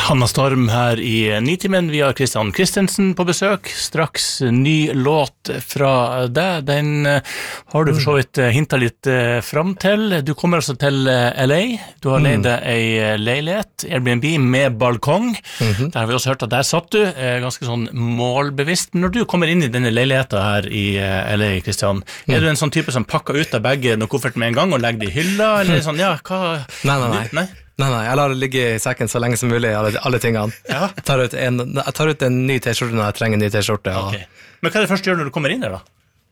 Hanna Storm her i Nitimen. Vi har Christian Christensen på besøk. Straks ny låt fra deg. Den har du for så vidt hintet litt frem til. Du kommer altså til LA. Du har leid deg en leilighet, Airbnb med balkong. Der har vi også hørt at der satt du, ganske sånn målbevisst. Når du kommer inn i denne leiligheten her i LA, Christian, er du en sånn type som pakker ut av begge noe koffert med en gang og legger det i hylla? Eller sånn, ja, hva? Nei, jeg lar det ligge i sekken så lenge som mulig, alle tingene. Ja. Jeg tar ut en ny t-skjorte når jeg trenger en ny t-skjorte. Ja. Okay. Men hva er det første du gjør når du kommer inn der da?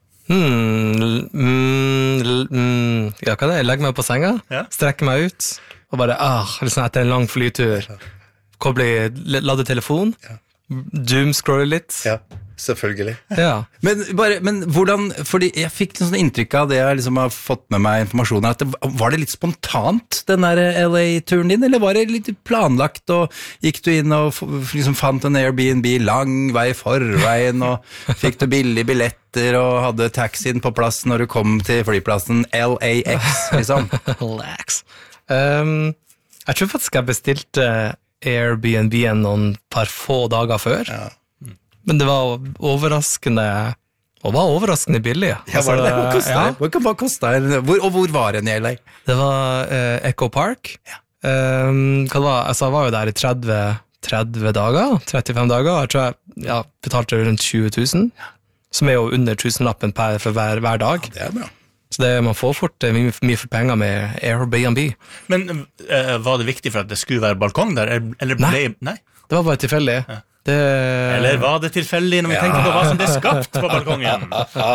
Ja, hva er det? Jeg legger meg på senga, strekker meg ut, og bare, liksom etter en lang flytur, lade telefon, doomscrolle litt. Ja. Selvfølgelig. Ja. Men hvordan, fordi jeg fikk sånn inntrykk av det jeg liksom har fått med meg informasjon at var det litt spontant den der LA-turen din, eller var det litt planlagt, og gikk du inn og liksom fant en Airbnb lang vei forveien, og fikk du billige billetter og hadde taxien på plass når du kom til flyplassen LAX, liksom? LAX. Jeg tror faktisk jeg bestilte Airbnb-en noen par få dager før. Ja. Men det var overraskende billig. Ja, var det det? Hva kostet det? Og hvor var det i LA? Det var Echo Park. Ja. Hva det var? Altså, jeg var jo der i 35 dager. Jeg tror jeg betalte rundt 20 000, som er jo under 1000-lappen for hver dag. Ja, det er bra. Så man får fort mye for penger med Airbnb. Men var det viktig for at det skulle være balkong der? Eller Nei? Det var bare tilfeldig. Ja. Eller var det tilfeldig når vi tenker på hva som ble skapt på balkongen?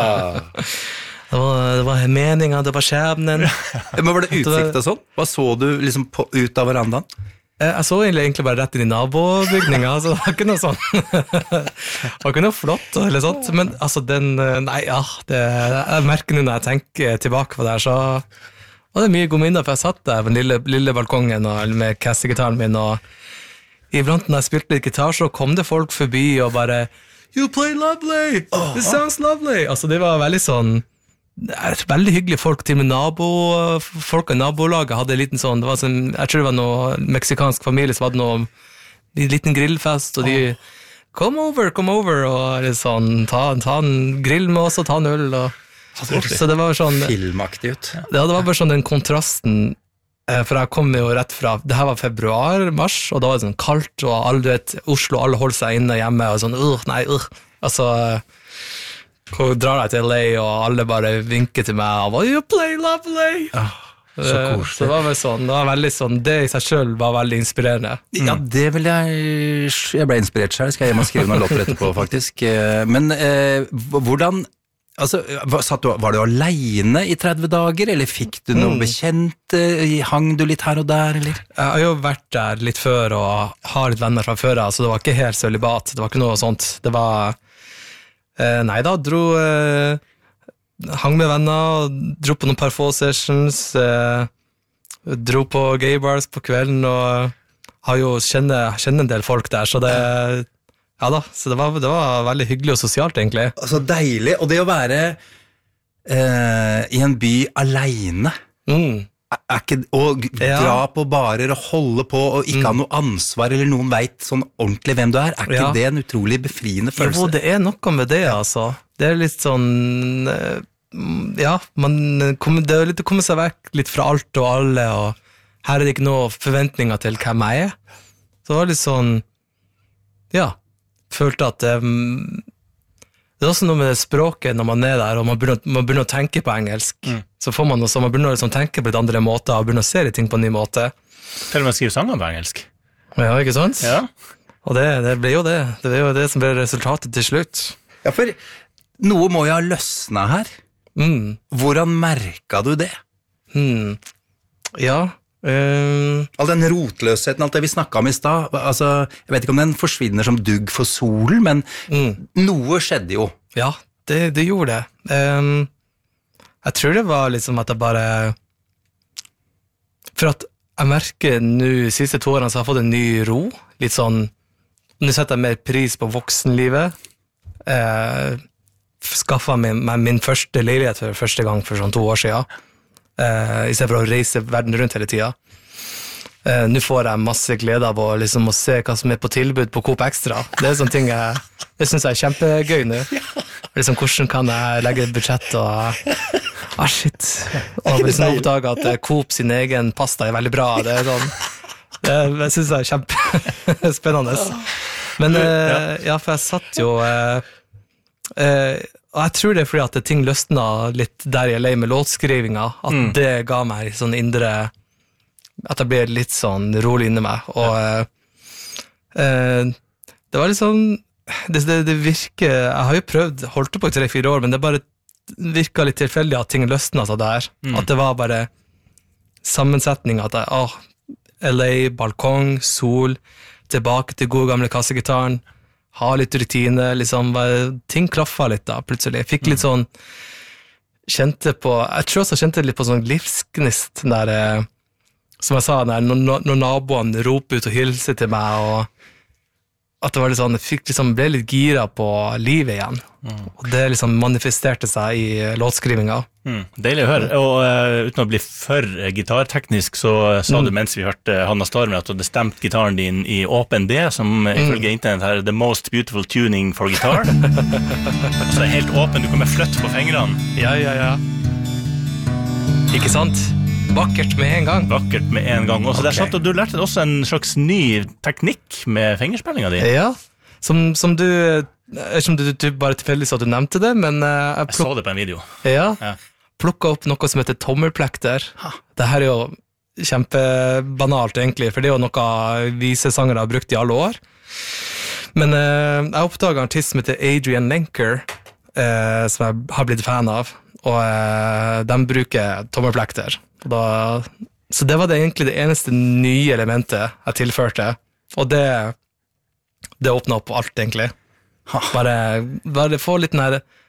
Det var meningen, det var skjebnen. Men var det utsikt og sånn? Hva så du liksom ut av verandaen? Jeg så egentlig bare rett inn i nabobygninga, så det var ikke noe sånn. Det var ikke noe flott eller sånt, men altså jeg merker nå når jeg tenker tilbake på det her, så var det mye god minner, for jeg satt der på den lille balkongen med kassegitaren min, og iblant når jeg spilte litt gitar, så kom det folk forbi og bare You play lovely! It sounds lovely! Altså, det var veldig sånn veldig hyggelige folk til med folk i nabolaget hadde en liten sånn, det var sånn, jeg tror det var noe meksikansk familie som hadde en liten grillfest, og de come over, og sånn, ta en grill med oss og ta en øl, så det var sånn filmaktig ut. Ja, det var bare sånn den kontrasten. For jeg kom jo rett fra, det her var februar-mars, og da var det sånn kaldt, og alle, du vet, Oslo, alle holdt seg inne hjemme, og sånn, altså, drar jeg til LA, og alle bare vinker til meg, og you play lovely! Så koselig. Så det var vel sånn, det var veldig sånn, det i seg selv var veldig inspirerende. Ja, det vil jeg ble inspirert selv, skal jeg hjem og skrive noen låter etterpå, faktisk. Men hvordan... Altså, var du alene i 30 dager, eller fikk du noen bekjente? Hang du litt her og der, eller? Jeg har jo vært der litt før, og har litt venner fra før, så det var ikke helt sølibat, det var ikke noe sånt. Det var, hang med venner, dro på noen par få sessions, dro på gay bars på kvelden, og har jo kjenner en del folk der, så det... Ja da, så det var veldig hyggelig og sosialt egentlig. Altså deilig, og det å være i en by alene, og dra på barer og holde på og ikke ha noe ansvar eller noen vet sånn ordentlig hvem du er ikke det en utrolig befriende følelse? Jo, det er noe med det altså. Det er litt sånn, det er litt å komme seg vekk litt fra alt og alle, og her er det ikke noe forventninger til hvem jeg er. Så det var litt sånn, følte at det er også noe med det språket når man er der, og man begynner å tenke på engelsk. Så får man man begynner å tenke på litt andre måter, og begynner å se ting på en ny måte. Til og med skrive sanger på engelsk. Ja, ikke sant? Ja. Og det ble jo det. Det er jo det som ble resultatet til slutt. Ja, for noe må jo ha løsnet her. Hvordan merket du det? Ja, all den rotløsheten, alt det vi snakket om i sted, altså, jeg vet ikke om den forsvinner som dugg for solen, men noe skjedde jo. Ja, det gjorde det. Jeg tror det var liksom at jeg bare, for at jeg merker nå de siste 2 årene så har jeg fått en ny ro, litt sånn, nå setter jeg mer pris på voksenlivet, skaffet meg min første leilighet for første gang for sånn 2 år siden, I stedet for å reise verden rundt hele tiden. Nå får jeg masse glede av å se hva som på tilbud på Coop Extra. Det sånne ting det synes jeg kjempegøy nå. Hvordan kan jeg legge et budsjett og... shit. Og hvis jeg oppdager at Coop sin egen pasta veldig bra, det sånn... Det synes jeg kjempespennende. Men for jeg satt jo... og jeg tror det fordi at ting løsnet litt der jeg lei med låtskrivinga, at det ga meg sånn indre... At jeg ble litt sånn rolig inni meg. Og det var liksom... Det virker... Jeg har jo prøvd, holdt på i 3-4 år, men det bare virket litt tilfeldig at ting løsnet seg der. At det var bare sammensetning at LA, balkong, sol, tilbake til god gamle kassegitaren, ha litt rutine, ting klaffet litt da, plutselig. Jeg fikk litt sånn, jeg tror også jeg kjente litt på sånn livsgnist, der, som jeg sa, når naboene roper ut og hilser til meg, og at det var litt sånn, jeg ble litt gira på livet igjen, og det manifesterte seg i låtskrivinga. Deilig å høre, og uten å bli for gitarteknisk, så sa du mens vi hørte Hanna Stormer at du hadde stemt gitaren din i åpen D, som ifølge internett her, the most beautiful tuning for guitar. Så helt åpen, du kommer flytte på fingrene. Ja. Ikke sant? Vakkert med en gang. Vakkert med en gang. Og så der satt, og du lærte også en slags ny teknikk med fingerspillinga di. Ja, som du, som du bare tilfeldig så at du nevnte det, men jeg så det på en video. Ja. Plukket opp noe som heter tommelplekter. Det her jo kjempebanalt egentlig, for det jo noe visesangere har brukt i alle år. Men jeg oppdaget en artist som heter Adrian Lenker, som jeg har blitt fan av, og de bruker tommelplekter. Så det var egentlig det eneste nye elementet jeg tilførte, og det åpnet opp alt egentlig. Bare få litt den her